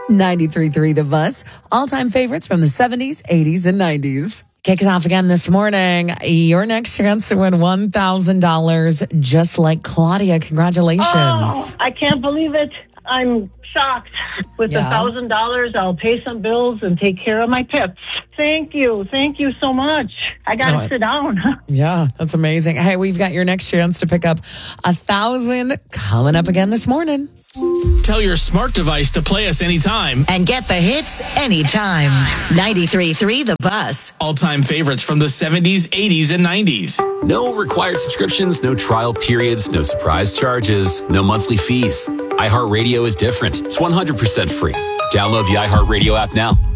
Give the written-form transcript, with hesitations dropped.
93.3 The Bus. All-time favorites from the 70s, 80s, and 90s. Kick us off again this morning. Your next chance to win $1,000, just like Claudia. Congratulations. Oh, I can't believe it. I'm shocked. With $1,000, I'll pay some bills and take care of my pets. Thank you. Thank you so much. I got to sit down. Yeah, that's amazing. Hey, we've got your next chance to pick up $1,000 coming up again this morning. Tell your smart device to play us anytime. And get the hits anytime. 93.3 The Bus. All-time favorites from the 70s, 80s, and 90s. No required subscriptions, no trial periods, no surprise charges, no monthly fees. iHeartRadio is different. It's 100% free. Download the iHeartRadio app now.